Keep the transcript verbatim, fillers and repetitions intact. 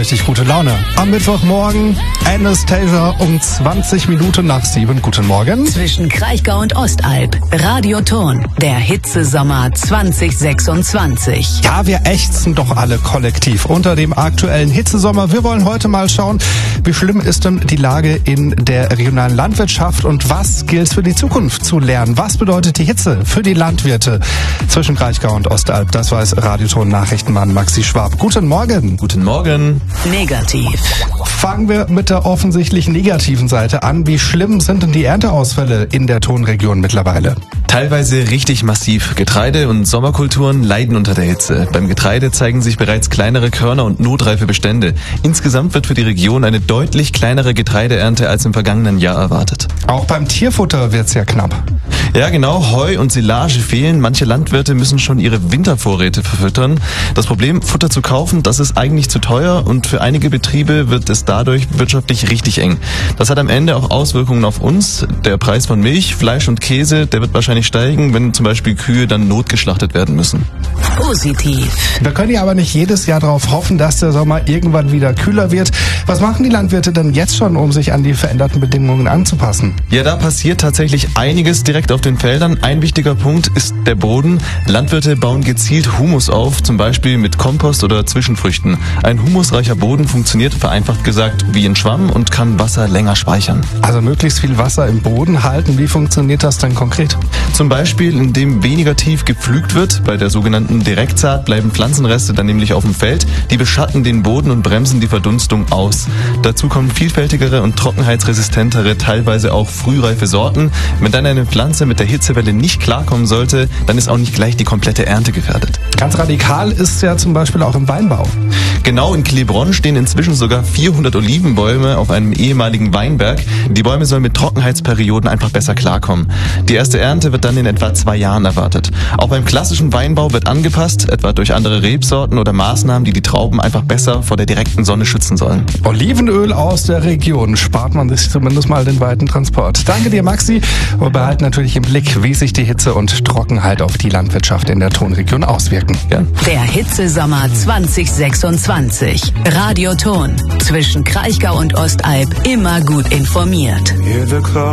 richtig gute Laune. Am Mittwochmorgen Anastasia um zwanzig Minuten nach sieben. Guten Morgen. Zwischen Kraichgau und Ostalb. Radioton. Der Hitzesommer zwanzig sechsundzwanzig. Ja, wir ächzen doch alle kollektiv unter dem aktuellen Hitzesommer. Wir wollen heute mal schauen, wie schlimm ist denn die Lage in der regionalen Landwirtschaft und was gilt für die Zukunft zu lernen? Was bedeutet die Hitze für die Landwirte? Zwischen Kraichgau und Ostalb, das weiß Radioton-Nachrichtenmann Maxi Schwab. Guten Morgen. Guten Morgen. Negativ. Fangen wir mit der offensichtlich negativen Seite an. Wie schlimm sind denn die Ernteausfälle in der Tonregion mittlerweile? Teilweise richtig massiv. Getreide und Sommerkulturen leiden unter der Hitze. Beim Getreide zeigen sich bereits kleinere Körner und notreife Bestände. Insgesamt wird für die Region eine deutlich kleinere Getreideernte als im vergangenen Jahr erwartet. Auch beim Tierfutter wird's ja knapp. Ja, genau. Heu und Silage fehlen. Manche Landwirte müssen schon ihre Wintervorräte verfüttern. Das Problem, Futter zu kaufen, das ist eigentlich zu teuer und für einige Betriebe wird es dadurch wirtschaftlich richtig eng. Das hat am Ende auch Auswirkungen auf uns. Der Preis von Milch, Fleisch und Käse, der wird wahrscheinlich steigen, wenn zum Beispiel Kühe dann notgeschlachtet werden müssen. Positiv. Wir können ja aber nicht jedes Jahr darauf hoffen, dass der Sommer irgendwann wieder kühler wird. Was machen die Landwirte denn jetzt schon, um sich an die veränderten Bedingungen anzupassen? Ja, da passiert tatsächlich einiges direkt auf den Feldern. Ein wichtiger Punkt ist der Boden. Landwirte bauen gezielt Humus auf, zum Beispiel mit Kompost oder Zwischenfrüchten. Ein humusreicher Boden funktioniert vereinfacht gesagt wie ein Schwamm und kann Wasser länger speichern. Also möglichst viel Wasser im Boden halten. Wie funktioniert das denn konkret? Zum Beispiel, indem weniger tief gepflügt wird. Bei der sogenannten Direktsaat bleiben Pflanzenreste dann nämlich auf dem Feld. Die beschatten den Boden und bremsen die Verdunstung aus. Dazu kommen vielfältigere und trockenheitsresistentere, teilweise auch frühreife Sorten. Wenn dann eine Pflanze mit der Hitzewelle nicht klarkommen sollte, dann ist auch nicht gleich die komplette Ernte gefährdet. Ganz radikal ist ja zum Beispiel auch im Weinbau. Genau, in Quilerbronn stehen inzwischen sogar vierhundert Olivenbäume auf einem ehemaligen Weinberg. Die Bäume sollen mit Trockenheitsperioden einfach besser klarkommen. Die erste Ernte wird dann in etwa zwei Jahren erwartet. Auch beim klassischen Weinbau wird angepasst, etwa durch andere Rebsorten oder Maßnahmen, die die Trauben einfach besser vor der direkten Sonne schützen sollen. Olivenöl aus der Region, spart man sich zumindest mal den weiten Transport. Danke dir, Maxi. Wir behalten natürlich im Blick, wie sich die Hitze und Trockenheit auf die Landwirtschaft in der Tonregion auswirken. Gern. Der Hitzesommer zwanzig sechsundzwanzig. Radioton. Zwischen Kraichgau und Ostalb immer gut informiert.